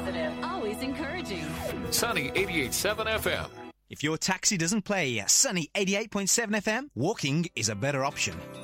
positive, always encouraging. Sunny 88.7 FM. If your taxi doesn't play Sunny 88.7 FM, walking is a better option.